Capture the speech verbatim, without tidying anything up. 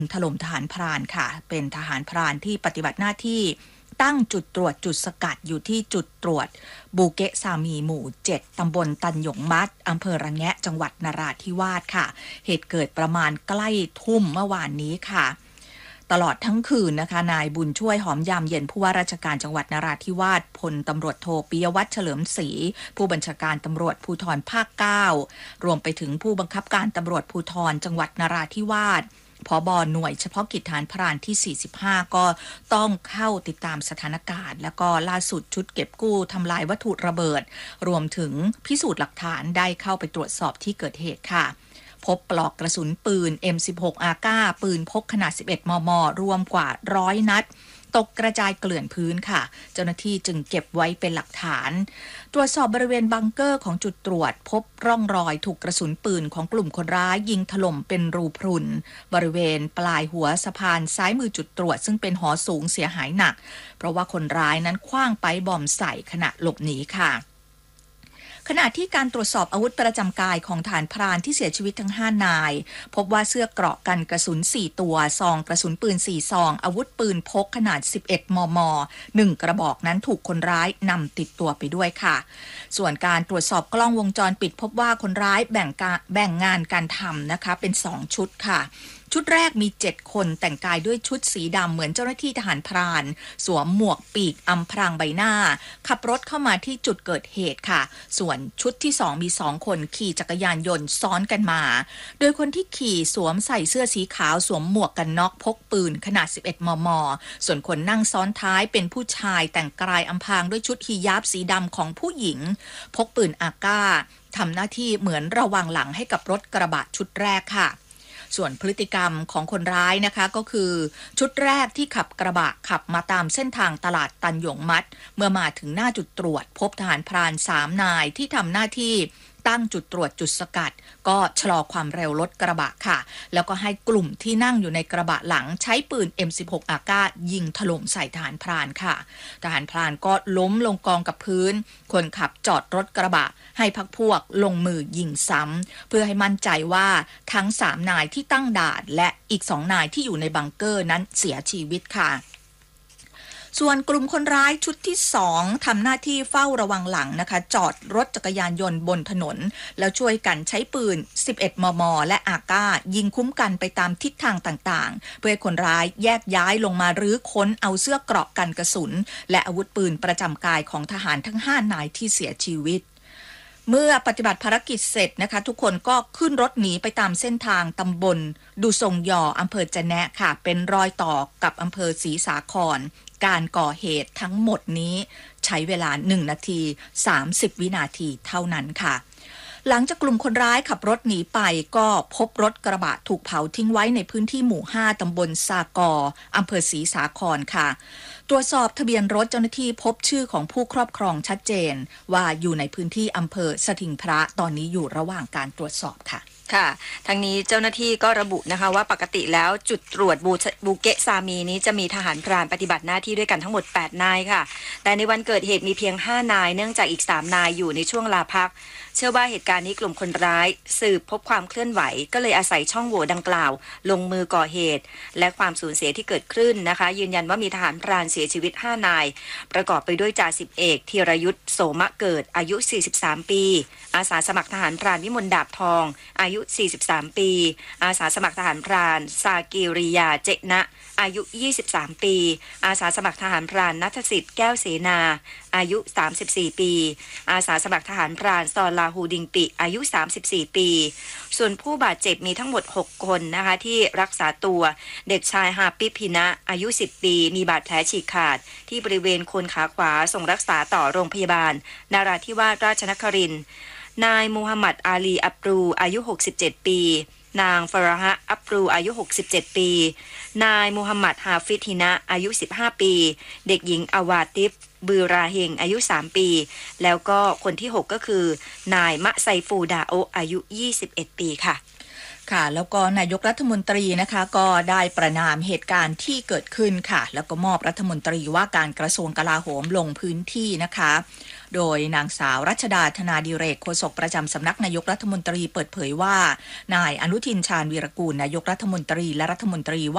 ถล่มทหารพรานค่ะเป็นทหารพรานที่ปฏิบัติหน้าที่ตั้งจุดตรวจจุดสกัดอยู่ที่จุดตรวจบูเกะซามีหมู่เจ็ดตำบลตันหยงมัดอำเภอระแงะจังหวัดนราธิวาสค่ะเหตุเกิดประมาณใกล้ทุ่มเมื่อวานนี้ค่ะตลอดทั้งคืนนะคะนายบุญช่วยหอมยามเย็นผู้ว่าราชการจังหวัดนราธิวาสพลตำรวจโทปิยวัฒน์เฉลิมศรีผู้บัญชาการตำรวจภูธรภาคเก้ารวมไปถึงผู้บังคับการตำรวจภูธรจังหวัดนราธิวาสผบ.หน่วยเฉพาะกิจฐานพรานที่สี่สิบห้าก็ต้องเข้าติดตามสถานการณ์แล้วก็ล่าสุดชุดเก็บกู้ทำลายวัตถุระเบิดรวมถึงพิสูจน์หลักฐานได้เข้าไปตรวจสอบที่เกิดเหตุค่ะพบปลอกกระสุนปืน เอ็ม สิบหก อาก้า ปืนพกขนาด สิบเอ็ด มม. รวมกว่าร้อยนัดตกกระจายเกลื่อนพื้นค่ะเจ้าหน้าที่จึงเก็บไว้เป็นหลักฐานตรวจสอบบริเวณบังเกอร์ของจุดตรวจพบร่องรอยถูกกระสุนปืนของกลุ่มคนร้ายยิงถล่มเป็นรูพรุนบริเวณปลายหัวสะพานซ้ายมือจุดตรวจซึ่งเป็นหอสูงเสียหายหนักเพราะว่าคนร้ายนั้นขว้างไปบอมใส่ขณะหลบหนีค่ะขณะที่การตรวจสอบอาวุธประจำกายของฐานพรานที่เสียชีวิตทั้งห้านายพบว่าเสื้อเกราะกันกระสุนสี่ตัวซองกระสุนปืนสี่ซองอาวุธปืนพกขนาดสิบเอ็ด มม. หนึ่งกระบอกนั้นถูกคนร้ายนำติดตัวไปด้วยค่ะส่วนการตรวจสอบกล้องวงจรปิดพบว่าคนร้ายแบ่งการแบ่งงานการทำนะคะเป็นสองชุดค่ะชุดแรกมีเจ็ดคนแต่งกายด้วยชุดสีดำเหมือนเจ้าหน้าที่ทหารพรานสวมหมวกปีกอำพรางใบหน้าขับรถเข้ามาที่จุดเกิดเหตุค่ะส่วนชุดที่สองมีสองคนขี่จักรยานยนต์ซ้อนกันมาโดยคนที่ขี่สวมใส่เสื้อสีขาวสวมหมวกกันน็อกพกปืนขนาดสิบเอ็ด มม.ส่วนคนนั่งซ้อนท้ายเป็นผู้ชายแต่งกายอำพรางด้วยชุดฮิญาบสีดำของผู้หญิงพกปืนอาก้าทำหน้าที่เหมือนระวังหลังให้กับรถกระบะชุดแรกค่ะส่วนพฤติกรรมของคนร้ายนะคะก็คือชุดแรกที่ขับกระบะขับมาตามเส้นทางตลาดตันหยงมัดเมื่อมาถึงหน้าจุดตรวจพบทหารพรานสามนายที่ทำหน้าที่ตั้งจุดตรวจจุดสกัดก็ชะลอความเร็วรถกระบะค่ะแล้วก็ให้กลุ่มที่นั่งอยู่ในกระบะหลังใช้ปืน เอ็ม สิบหก อาก้ายิงถล่มใส่ทหารพรานค่ะทหารพรานก็ล้มลงกองกับพื้นคนขับจอดรถกระบะให้พรรคพวกลงมือยิงซ้ำเพื่อให้มั่นใจว่าทั้งสามนายที่ตั้งด่านและอีกสองนายที่อยู่ในบังเกอร์นั้นเสียชีวิตค่ะส่วนกลุ่มคนร้ายชุดที่สองทำหน้าที่เฝ้าระวังหลังนะคะจอดรถจักรยานยนต์บนถนนแล้วช่วยกันใช้ปืน สิบเอ็ด มม. และอาก้ายิงคุ้มกันไปตามทิศทางต่างๆเพื่อให้คนร้ายแยกย้ายลงมารื้อค้นเอาเสื้อเกราะกันกระสุนและอาวุธปืนประจำกายของทหารทั้งห้านายที่เสียชีวิตเมื่อปฏิบัติภารกิจเสร็จนะคะทุกคนก็ขึ้นรถหนีไปตามเส้นทางตำบลดูทรงยออำเภอจะแนะค่ะเป็นรอยต่อกับอำเภอศรีสาครการก่อเหตุทั้งหมดนี้ใช้เวลาหนึ่งนาทีสามสิบวินาทีเท่านั้นค่ะหลังจากกลุ่มคนร้ายขับรถหนีไปก็พบรถกระบะถูกเผาทิ้งไว้ในพื้นที่หมู่ห้าตำบลสากออำเภอศรีสาครค่ะตรวจสอบทะเบียนรถเจ้าหน้าที่พบชื่อของผู้ครอบครองชัดเจนว่าอยู่ในพื้นที่อำเภอสถิงพระตอนนี้อยู่ระหว่างการตรวจสอบค่ะค่ะทั้งนี้เจ้าหน้าที่ก็ระบุนะคะว่าปกติแล้วจุดตรวจบูบูเกะซามีนี้จะมีทหารพรานปฏิบัติหน้าที่ด้วยกันทั้งหมดแปดนายค่ะแต่ในวันเกิดเหตุมีเพียงห้านายเนื่องจากอีกสามนายอยู่ในช่วงลาพักเชื่อว่าเหตุการณ์นี้กลุ่มคนร้ายสืบพบความเคลื่อนไหวก็เลยอาศัยช่องโหว่ดังกล่าวลงมือก่อเหตุและความสูญเสียที่เกิดขึ้นนะคะยืนยันว่ามีทหารพรานเสียชีวิตห้านายประกอบไปด้วยจ่าสิบเอกธีรยุทธโสมะเกิดอายุสี่สิบสามปีอาสาสมัครทหารพรานวิมลดาบทองอายุสี่สิบสามปีอาสาสมัครทหารพรานซากิริยาเจนะอายุยี่สิบสามปีอาสาสมัครทหารพรานณัฐสิทธิ์แก้วเสนาอายุสามสิบสี่ปีอาสาสมัครทหารพรานซอลาฮูดิงปิอายุสามสิบสี่ปีส่วนผู้บาดเจ็บมีทั้งหมดหกคนนะคะที่รักษาตัวเด็กชายฮาปิพินะอายุสิบปีมีบาดแผลฉีกขาดที่บริเวณโคนขาขวาส่งรักษาต่อโรงพยาบาลนราธิวาสราชนครินทร์นายมูฮัมหมัดอาลีอับรูอายุหกสิบเจ็ดปีนางฟาราฮะอับรูอายุหกสิบเจ็ดปีนายมูฮัมหมัดฮาฟิดฮินะอายุสิบห้าปีเด็กหญิงอาวาติฟบือราเฮงอายุสามปีแล้วก็คนที่หกก็คือนายมะไซฟูดาโออายุยี่สิบเอ็ดปีค่ะค่ะแล้วก็นายกรัฐมนตรีนะคะก็ได้ประนามเหตุการณ์ที่เกิดขึ้นค่ะแล้วก็มอบรัฐมนตรีว่าการกระทรวงกลาโหมลงพื้นที่นะคะ โดยนางสาวรัชดาธนาดิเรกโฆษกประจำสำนักนายกรัฐมนตรีเปิดเผยว่านายอนุทินชาญวีรกูลนายกรัฐมนตรีและรัฐมนตรีว่า